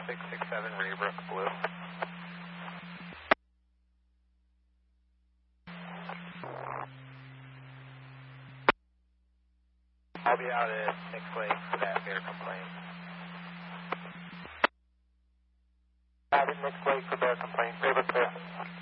667 Raybrook Blue. I'll be out at Nick's Lake for that bear complaint. Out at Nick's Lake for bear complaint. Raybrook Blue.